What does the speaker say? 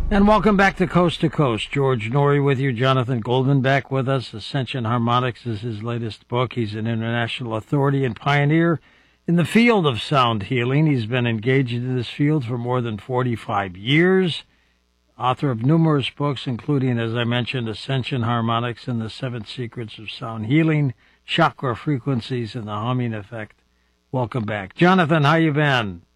And welcome back to Coast. George Norrie with you. Jonathan Goldman back with us. Ascension Harmonics is his latest book. He's an international authority and pioneer in the field of sound healing. He's been engaged in this field for more than 45 years. Author of numerous books, including, as I mentioned, Ascension Harmonics and the 7 Secrets of Sound Healing, Chakra Frequencies, and the Humming Effect. Welcome back. Jonathan, how you been?